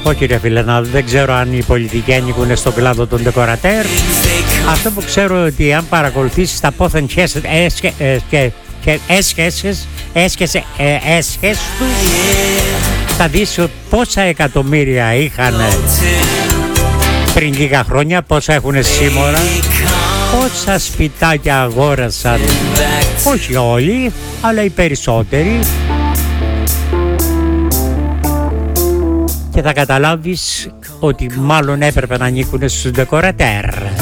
Όχι ρε φίλε, δεν ξέρω αν οι πολιτικοί ανήκουν στον κλάδο των ντεκορατέρ. Αυτό που ξέρω ότι αν παρακολουθήσεις τα πόθεν έσχες του, θα δεις πόσα εκατομμύρια είχαν πριν λίγα χρόνια, πόσα έχουν σήμερα, πόσα σπιτάκια αγόρασαν, όχι όλοι, αλλά οι περισσότεροι. Και θα καταλάβεις ότι μάλλον έπρεπε να ανήκουν στους ντεκορατέρ.